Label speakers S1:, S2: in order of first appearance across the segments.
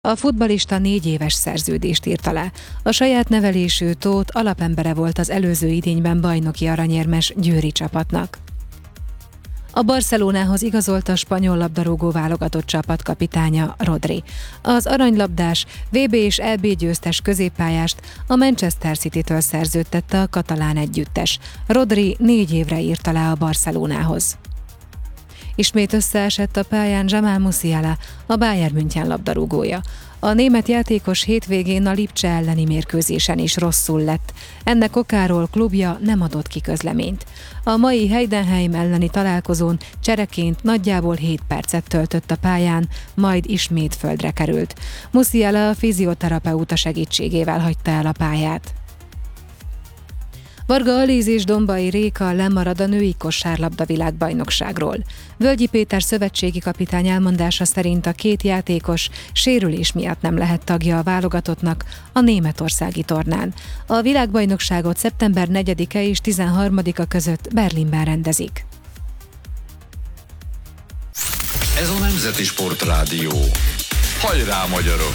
S1: A futballista 4 éves szerződést írt alá. A saját nevelésű Tóth alapembere volt az előző idényben bajnoki aranyérmes győri csapatnak. A Barcelonához igazolt a spanyol labdarúgó válogatott csapatkapitánya, Rodri. Az aranylabdás, VB és EB győztes középpályást a Manchester City-től szerződtette a katalán együttes. Rodri 4 évre írt alá a Barcelonához. Ismét összeesett a pályán Jamal Musiala, a Bayern München labdarúgója. A német játékos hétvégén a Lipcse elleni mérkőzésen is rosszul lett. Ennek okáról klubja nem adott ki közleményt. A mai Heidenheim elleni találkozón csereként nagyjából 7 percet töltött a pályán, majd ismét földre került. Musiala a fizioterapeuta segítségével hagyta el a pályát. Varga Alíz és Dombai Réka lemarad a női kosárlabda világbajnokságról. Völgyi Péter szövetségi kapitány elmondása szerint a 2 játékos sérülés miatt nem lehet tagja a válogatottnak a németországi tornán. A világbajnokságot szeptember 4-e és 13-a között Berlinben rendezik.
S2: Ez a Nemzeti Sportrádió. Hajrá, magyarok!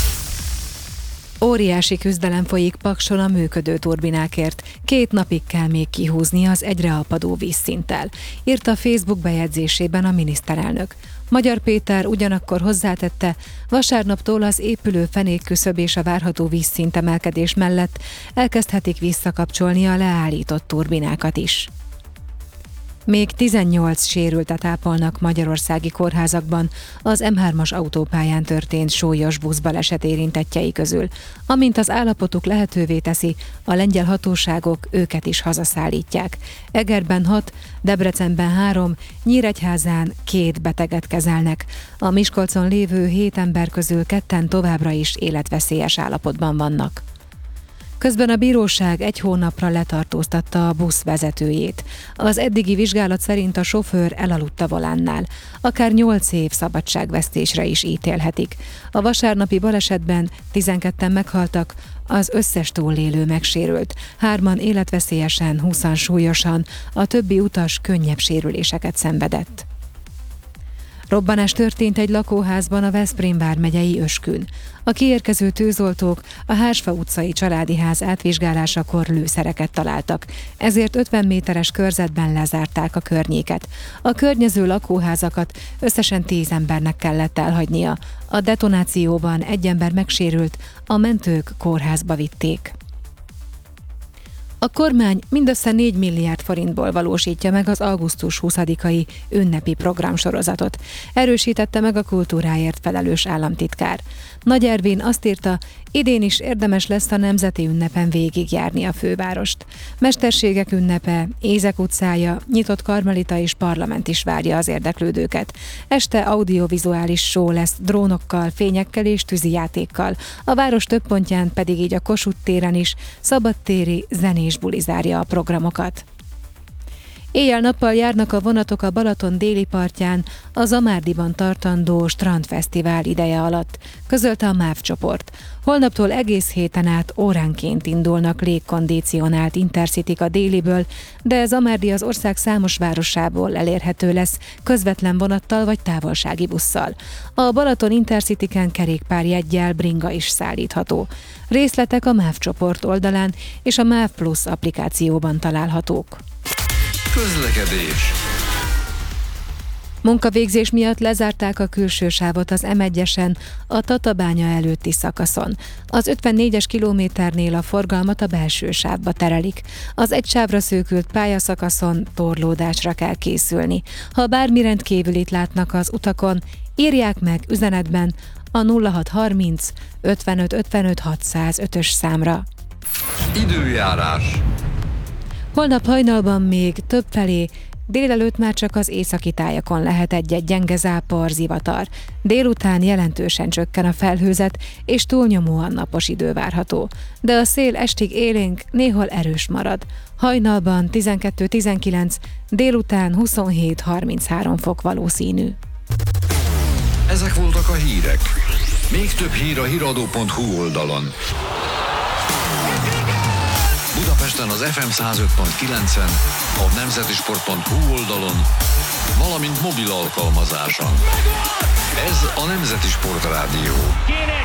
S1: Óriási küzdelem folyik Pakson a működő turbinákért. 2 napig kell még kihúzni az egyre apadó vízszinttel, írta a Facebook bejegyzésében a miniszterelnök. Magyar Péter ugyanakkor hozzátette, vasárnaptól az épülő fenékküszöb és a várható vízszint emelkedés mellett elkezdhetik visszakapcsolni a leállított turbinákat is. Még 18 sérültet ápolnak magyarországi kórházakban az M3-as autópályán történt súlyos buszbaleset érintettjei közül. Amint az állapotuk lehetővé teszi, a lengyel hatóságok őket is hazaszállítják. Egerben 6, Debrecenben 3, Nyíregyházán 2 beteget kezelnek. A Miskolcon lévő 7 ember közül 2 továbbra is életveszélyes állapotban vannak. Közben a bíróság 1 hónapra letartóztatta a busz vezetőjét. Az eddigi vizsgálat szerint a sofőr elaludt a volánnál. Akár 8 év szabadságvesztésre is ítélhetik. A vasárnapi balesetben 12-en meghaltak, az összes túlélő megsérült. 3-an életveszélyesen, 20-an súlyosan, a többi utas könnyebb sérüléseket szenvedett. Robbanás történt egy lakóházban a Veszprém vármegyei Öskün. A kiérkező tűzoltók a Hársfa utcai családi ház átvizsgálásakor lőszereket találtak, ezért 50 méteres körzetben lezárták a környéket. A környező lakóházakat összesen 10 embernek kellett elhagynia. A detonációban 1 ember megsérült, a mentők kórházba vitték. A kormány mindössze 4 milliárd forintból valósítja meg az augusztus 20-ai ünnepi programsorozatot. Erősítette meg a kultúráért felelős államtitkár. Nagy Ervin azt írta, idén is érdemes lesz a nemzeti ünnepen végigjárni a fővárost. Mesterségek ünnepe, Ézek utcája, nyitott karmelita és parlament is várja az érdeklődőket. Este audiovizuális show lesz drónokkal, fényekkel és tűzijátékkal. A város több pontján pedig így a Kossuth téren is szabadtéri zenés buli zárja a programokat. Éjjel-nappal járnak a vonatok a Balaton déli partján a Zamárdiban tartandó strandfesztivál ideje alatt, közölte a MÁV csoport. Holnaptól egész héten át óránként indulnak légkondicionált intercityk a déliből, de Zamárdi az ország számos városából elérhető lesz közvetlen vonattal vagy távolsági busszal. A Balaton intercityken kerékpárjeggyel bringa is szállítható. Részletek a MÁV csoport oldalán és a MÁV Plus applikációban találhatók.
S2: Közlekedés.
S1: Munkavégzés miatt lezárták a külső sávot az M1-esen, a Tatabánya előtti szakaszon. Az 54-es kilométernél a forgalmat a belső sávba terelik. Az egy sávra szűkült pályaszakaszon torlódásra kell készülni. Ha bármi rendkívülit látnak az utakon, írják meg üzenetben a 0630 55 55 605-ös számra.
S2: Időjárás.
S1: Holnap hajnalban még többfelé, délelőtt már csak az északi tájakon lehet egy-egy gyenge zápor, zivatar. Délután jelentősen csökken a felhőzet, és túlnyomóan napos idő várható. De a szél estig élénk, néhol erős marad. Hajnalban 12-19, délután 27-33 fok valószínű.
S2: Ezek voltak a hírek. Még több hír a hiradó.hu oldalon. Budapesten az FM 105.9-en, a nemzetisport.hu oldalon valamint mobil alkalmazáson. Ez a Nemzeti Sportrádió.